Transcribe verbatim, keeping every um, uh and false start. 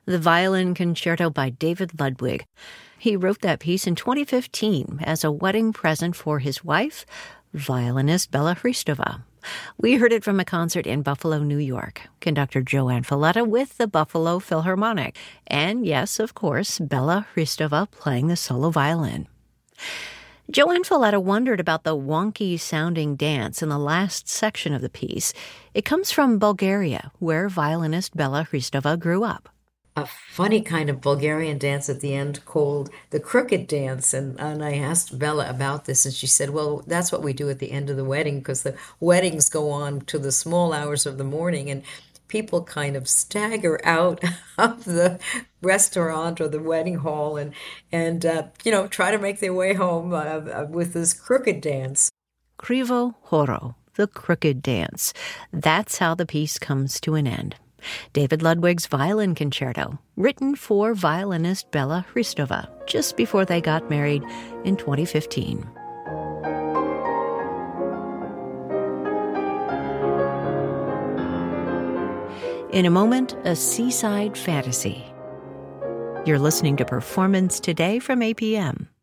the Violin Concerto by David Ludwig. He wrote that piece in twenty fifteen as a wedding present for his wife, violinist Bella Hristova. We heard it from a concert in Buffalo, New York. Conductor Joanne Falletta with the Buffalo Philharmonic. And yes, of course, Bella Hristova playing the solo violin. Joanne Falletta wondered about the wonky-sounding dance in the last section of the piece. It comes from Bulgaria, where violinist Bella Hristova grew up. A funny kind of Bulgarian dance at the end called the crooked dance. And, and I asked Bella about this, and she said, well, that's what we do at the end of the wedding, because the weddings go on to the small hours of the morning, and people kind of stagger out of the restaurant or the wedding hall and, and uh, you know, try to make their way home uh, uh, with this crooked dance. Krivo Horo, the crooked dance. That's how the piece comes to an end. David Ludwig's Violin Concerto, written for violinist Bella Hristova just before they got married in twenty fifteen. In a moment, a seaside fantasy. You're listening to Performance Today from A P M.